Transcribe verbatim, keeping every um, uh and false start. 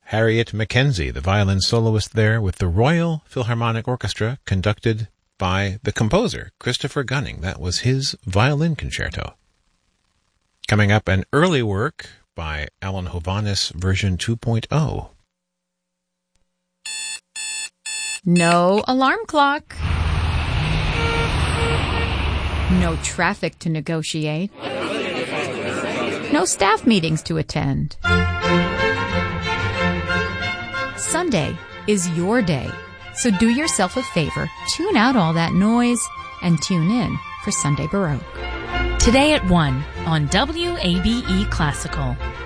Harriet Mackenzie, the violin soloist there with the Royal Philharmonic Orchestra, conducted by the composer, Christopher Gunning. That was his violin concerto. Coming up, an early work by Alan Hovhaness, version two point oh. No alarm clock. No traffic to negotiate. No staff meetings to attend. Sunday is your day, so do yourself a favor, tune out all that noise, and tune in for Sunday Baroque. Today at one on W A B E Classical.